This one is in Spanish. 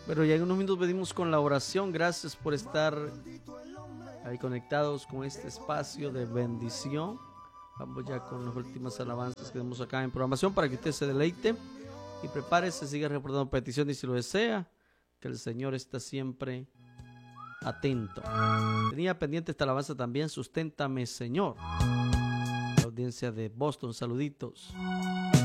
Pero ya en unos minutos venimos con la oración. Gracias por estar ahí conectados con este espacio de bendición. Vamos ya con las últimas alabanzas que tenemos acá en programación para que usted se deleite y prepárese, siga reportando peticiones si lo desea, que el Señor está siempre atento. Tenía pendiente esta alabanza también, Susténtame, Señor. La audiencia de Boston, saluditos.